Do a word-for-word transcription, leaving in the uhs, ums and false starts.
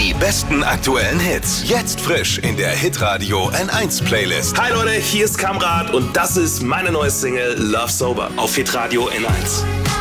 Die besten aktuellen Hits. Jetzt frisch in der Hitradio N eins Playlist. Hi Leute, hier ist Kamrat und das ist meine neue Single Love Sober auf Hitradio N eins.